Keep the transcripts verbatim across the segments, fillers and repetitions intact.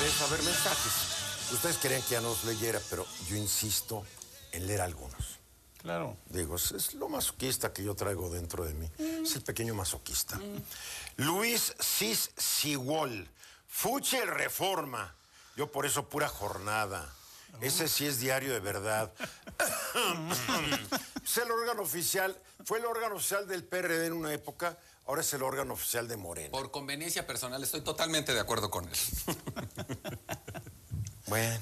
querer saber mensajes. Ustedes querían que ya no los leyera, pero yo insisto en leer algunos. Claro. Digo, es, es lo masoquista que yo traigo dentro de mí. Mm. Es el pequeño masoquista. Mm. Luis Cis Sigol. Fuche Reforma. Yo por eso pura jornada. Oh. Ese sí es diario de verdad. Es el órgano oficial, fue el órgano oficial del P R D en una época, ahora es el órgano oficial de Morena. Por conveniencia personal estoy totalmente de acuerdo con él. Bueno.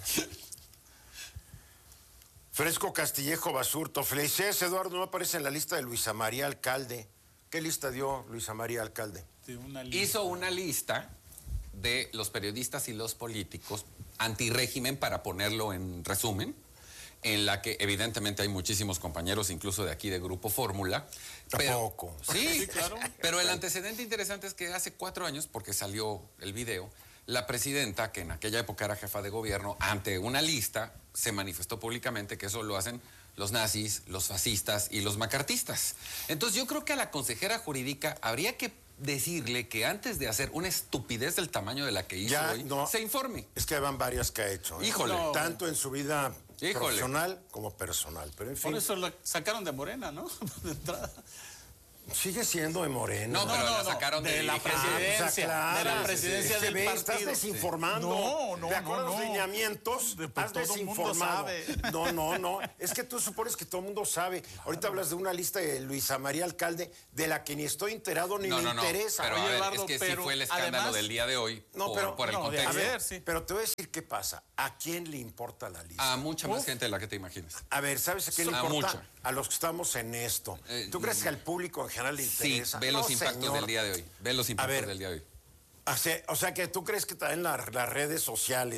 Fresco Castillejo Basurto. Felicidades, Eduardo, no aparece en la lista de Luisa María Alcalde. ¿Qué lista dio Luisa María Alcalde? Sí, una lista. Hizo una lista de los periodistas y los políticos antirrégimen, para ponerlo en resumen, en la que evidentemente hay muchísimos compañeros, incluso de aquí de Grupo Fórmula. Tampoco. Sí, sí, claro. Pero el antecedente interesante es que hace cuatro años, porque salió el video, la presidenta, que en aquella época era jefa de gobierno, ante una lista se manifestó públicamente que eso lo hacen los nazis, los fascistas y los macartistas. Entonces yo creo que a la consejera jurídica habría que decirle que antes de hacer una estupidez del tamaño de la que hizo ya, hoy, no, se informe. Es que van varias que ha hecho. ¿eh? Híjole. No. Tanto en su vida Híjole. profesional como personal. Pero en fin. Por eso la sacaron de Morena, ¿no? De entrada. Sigue siendo de Morena. No, pero no, la no, sacaron de, de la presidencia. Ah, o sea, claro, de la presidencia es que del ve, partido. Estás desinformando. No, no, De acuerdo no, a los no. lineamientos, De, pues, has todo desinformado. mundo sabe. No, no, no. Es que tú supones que todo el mundo sabe. Claro. Ahorita hablas de una lista de Luisa María Alcalde, de la que ni estoy enterado ni no, me no, no. interesa. Pero Oye, a ver, Eduardo, es que pero sí fue el escándalo además, del día de hoy, no, por, pero, por el no, contexto. A ver, ayer, sí. pero te voy a decir qué pasa. ¿A quién le importa la lista? A mucha Uf. más gente de la que te imaginas. A ver, ¿sabes a quién le A importa? mucha. A los que estamos en esto. Eh, ¿Tú crees que al público en general le Sí, interesa? ve los No, impactos señor. del día de hoy. Ve los impactos ver, del día de hoy. O sea, o sea que tú crees que también la, las redes sociales